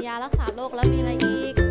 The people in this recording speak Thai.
ยารักษาโรคแล้วมีอะไรอีก